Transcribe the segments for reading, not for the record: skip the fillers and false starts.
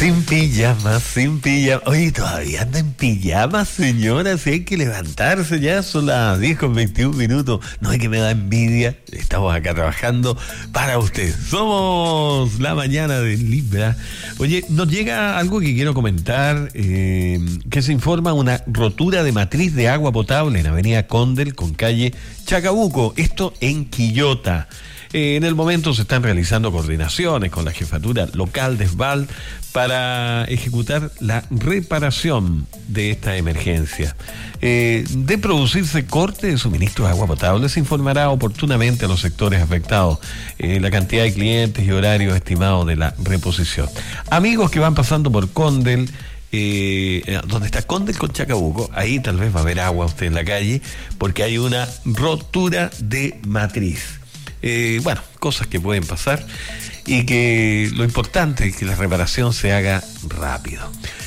Sin pijama, sin pijama. Oye, todavía anda en pijama, señora. Si hay que levantarse ya, son las 10:21. No, es que me da envidia. Estamos acá trabajando para usted. Somos la mañana de Libra. Oye, nos llega algo que quiero comentar. Que se informa una rotura de matriz de agua potable en Avenida Condel con calle Chacabuco. Esto en Quillota. En el momento se están realizando coordinaciones con la jefatura local de SBAL para ejecutar la reparación de esta emergencia. De producirse corte de suministro de agua potable, se informará oportunamente a los sectores afectados la cantidad de clientes y horarios estimados de la reposición. Amigos que van pasando por Condel, donde está Condel con Chacabuco, ahí tal vez va a haber agua usted en la calle, porque hay una rotura de matriz. Bueno, cosas que pueden pasar y que lo importante es que la reparación se haga rápido.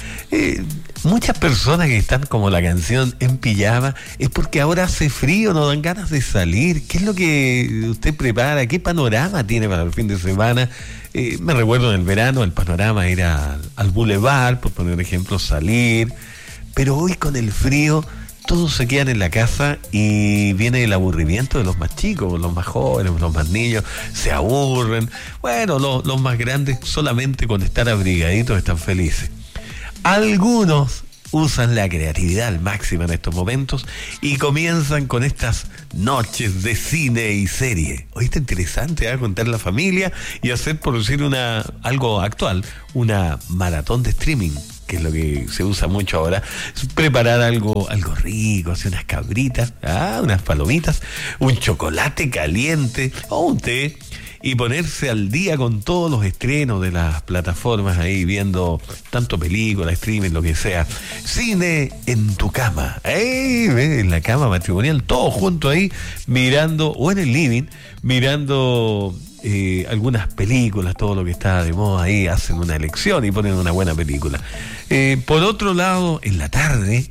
Muchas personas que están como la canción en pijama es porque ahora hace frío, no dan ganas de salir. ¿Qué es lo que usted prepara? ¿Qué panorama tiene para el fin de semana? Me recuerdo en el verano el panorama era al boulevard, por poner ejemplo, salir, pero hoy con el frío todos se quedan en la casa y viene el aburrimiento de los más chicos, los más jóvenes, los más niños, se aburren. Bueno, los más grandes solamente con estar abrigaditos están felices. Algunos usan la creatividad al máximo en estos momentos y comienzan con estas noches de cine y serie. Hoy está interesante contar la familia y hacer, por decir algo actual, una maratón de streaming, que es lo que se usa mucho ahora. Preparar algo rico, hacer unas cabritas, unas palomitas, un chocolate caliente o un té, y ponerse al día con todos los estrenos de las plataformas ahí, viendo tanto película, streaming, lo que sea. Cine en tu cama, en la cama matrimonial, todos juntos ahí, mirando, o en el living, mirando algunas películas, todo lo que está de moda ahí, hacen una elección y ponen una buena película. Por otro lado, en la tarde,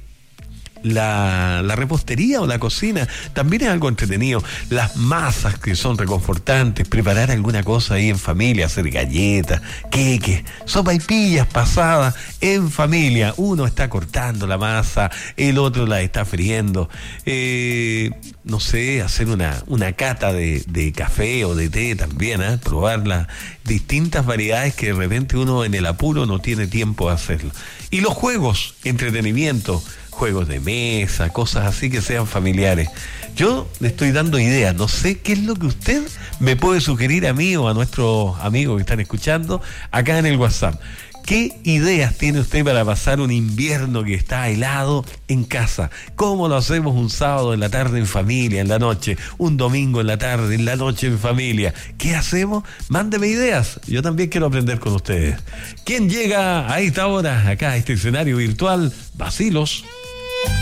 la repostería o la cocina también es algo entretenido. Las masas que son reconfortantes, preparar alguna cosa ahí en familia, hacer galletas, queques, sopaipillas pasadas en familia. Uno está cortando la masa, el otro la está friendo. No sé, hacer una cata de café o de té también, probar las distintas variedades que de repente uno en el apuro no tiene tiempo de hacerlo. Y los juegos, entretenimiento, juegos de mesa, cosas así que sean familiares. Yo le estoy dando ideas, no sé qué es lo que usted me puede sugerir a mí o a nuestros amigos que están escuchando acá en el WhatsApp. ¿Qué ideas tiene usted para pasar un invierno que está helado en casa? ¿Cómo lo hacemos un sábado en la tarde en familia, en la noche? Un domingo en la tarde, en la noche en familia. ¿Qué hacemos? Mándeme ideas. Yo también quiero aprender con ustedes. ¿Quién llega a esta hora acá a este escenario virtual? Vacilos.